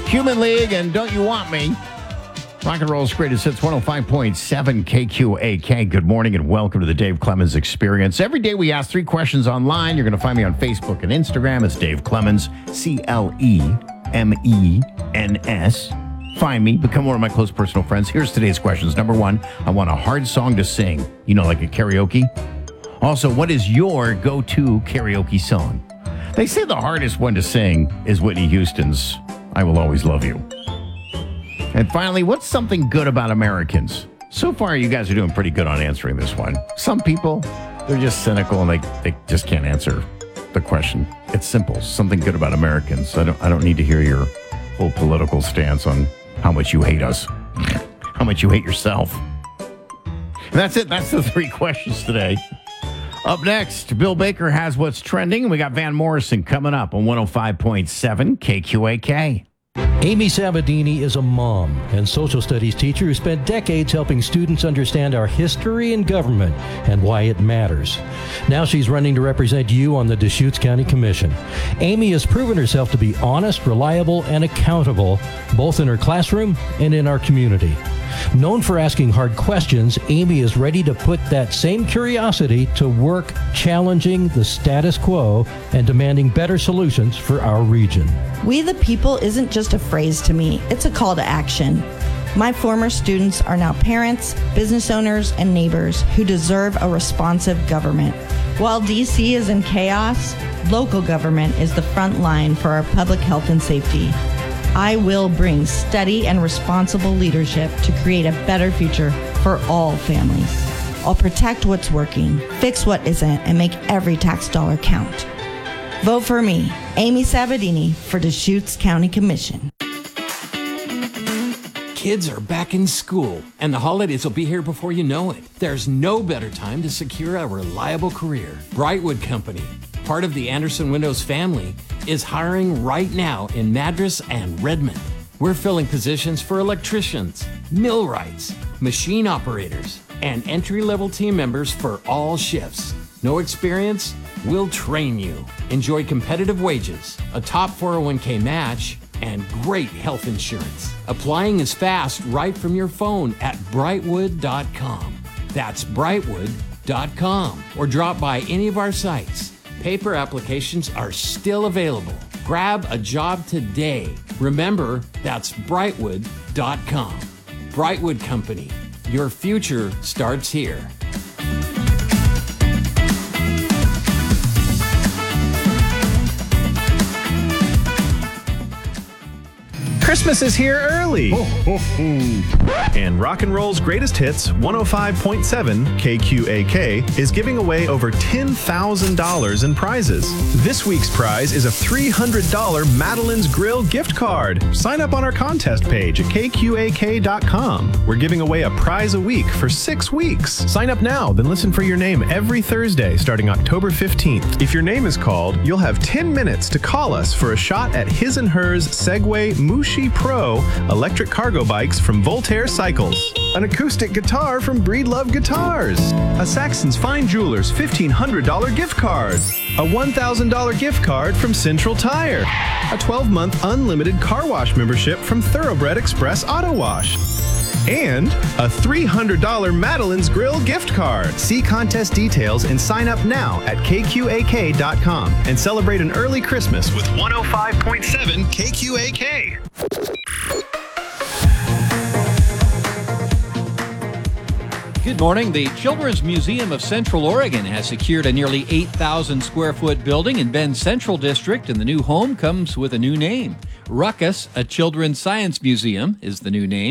Human League and Don't You Want Me? Rock and Roll's greatest hits, 105.7 KQAK. Good morning and welcome to the Dave Clemens Experience. Every day we ask 3 questions online. You're going to find me on Facebook and Instagram. It's Dave Clemens, CLEMENS. Find me, become one of my close personal friends. Here's today's questions. Number 1, I want a hard song to sing. You know, like a karaoke. Also, what is your go-to karaoke song? They say the hardest one to sing is Whitney Houston's I Will Always Love You. And finally, what's something good about Americans? So far, you guys are doing pretty good on answering this one. Some people, they're just cynical and they just can't answer the question. It's simple. Something good about Americans. I don't need to hear your whole political stance on how much you hate us, how much you hate yourself. And that's it. That's the 3 questions today. Up next, Bill Baker has what's trending, and we got Van Morrison coming up on 105.7 KQAK. Amy Sabadini is a mom and social studies teacher who spent decades helping students understand our history and government and why it matters. Now she's running to represent you on the Deschutes County Commission. Amy has proven herself to be honest, reliable, and accountable, both in her classroom and in our community. Known for asking hard questions, Amy is ready to put that same curiosity to work, challenging the status quo and demanding better solutions for our region. We the people isn't just a phrase to me, it's a call to action. My former students are now parents, business owners, and neighbors who deserve a responsive government. While DC is in chaos, local government is the front line for our public health and safety. I will bring steady and responsible leadership to create a better future for all families. I'll protect what's working, fix what isn't, and make every tax dollar count. Vote for me, Amy Sabadini, for Deschutes County Commission. Kids are back in school, and the holidays will be here before you know it. There's no better time to secure a reliable career. Brightwood Company, part of the Anderson Windows family, is hiring right now in Madras and Redmond. We're filling positions for electricians, millwrights, machine operators, and entry-level team members for all shifts. No experience? We'll train you. Enjoy competitive wages, a top 401k match, and great health insurance. Applying is fast right from your phone at brightwood.com. That's brightwood.com. Or drop by any of our sites. Paper applications are still available. Grab a job today. Remember, that's brightwood.com. Brightwood Company. Your future starts here. Christmas is here early. And Rock and Roll's greatest hits, 105.7 KQAK, is giving away over $10,000 in prizes. This week's prize is a $300 Madeline's Grill gift card. Sign up on our contest page at kqak.com. We're giving away a prize a week for 6 weeks. Sign up now, then listen for your name every Thursday starting October 15th. If your name is called, you'll have 10 minutes to call us for a shot at his and hers Segway Mushi Pro electric cargo bikes from Voltaire Cycles, an acoustic guitar from Breedlove Guitars, a Saxon's Fine Jewelers $1,500 gift card, a $1,000 gift card from Central Tire, a 12-month unlimited car wash membership from Thoroughbred Express Auto Wash, and a $300 Madeline's Grill gift card. See contest details and sign up now at kqak.com and celebrate an early Christmas with 105.7 KQAK. Good morning. The Children's Museum of Central Oregon has secured a nearly 8,000 square foot building in Bend Central District, and the new home comes with a new name. Ruckus, a children's science museum, is the new name.